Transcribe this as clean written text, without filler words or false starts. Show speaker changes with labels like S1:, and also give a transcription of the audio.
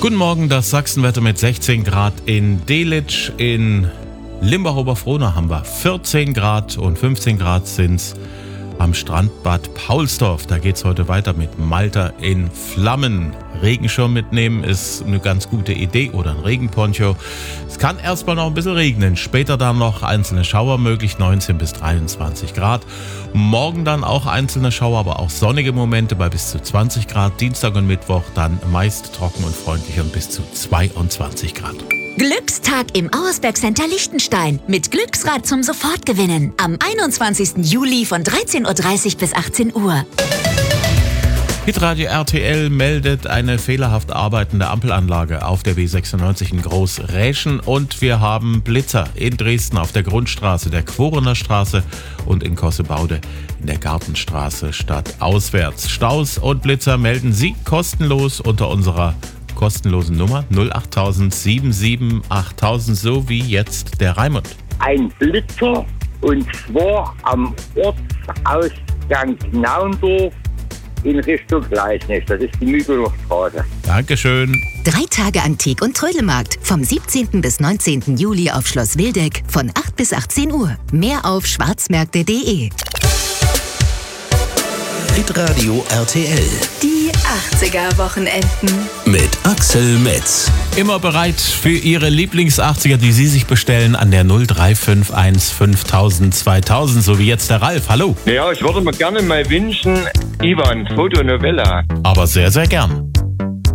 S1: Guten Morgen, das Sachsenwetter mit 16 Grad in Delitzsch. In Limbach-Oberfrohna haben wir 14 Grad und 15 Grad sind's am Strandbad Paulsdorf. Da geht's heute weiter mit Malta in Flammen. Regenschirm mitnehmen ist eine ganz gute Idee oder ein Regenponcho. Es kann erstmal noch ein bisschen regnen. Später dann noch einzelne Schauer möglich, 19 bis 23 Grad. Morgen dann auch einzelne Schauer, aber auch sonnige Momente bei bis zu 20 Grad. Dienstag und Mittwoch dann meist trocken und freundlich und bis zu 22 Grad.
S2: Glückstag im Auersberg Center Liechtenstein mit Glücksrad zum Sofortgewinnen am 21. Juli von 13.30 Uhr bis 18 Uhr.
S1: Hitradio RTL meldet eine fehlerhaft arbeitende Ampelanlage auf der B96 in Großräschen und wir haben Blitzer in Dresden auf der Grundstraße, der Quorener Straße und in Kossebaude in der Gartenstraße stadtauswärts. Staus und Blitzer melden Sie kostenlos unter unserer kostenlosen Nummer 08000 77 8000, so wie jetzt der Raimund.
S3: Ein Blitzer und zwar am Ortsausgang Knaundorf in Richtung Gleisnitz. Das ist die Mügelower Straße.
S1: Dankeschön.
S2: 3 Tage Antik- und Trödelmarkt vom 17. bis 19. Juli auf Schloss Wildeck von 8 bis 18 Uhr. Mehr auf schwarzmärkte.de.
S4: Hitradio RTL
S5: Die 80er-Wochenenden.
S4: mit Axel Metz.
S1: Immer bereit für Ihre Lieblings-80er, die Sie sich bestellen an der 0351 5000 2000, so wie jetzt der Ralf. Hallo.
S6: Ja, ich würde mir gerne mal wünschen, Ivan, Fotonovella.
S1: Aber sehr, sehr gern.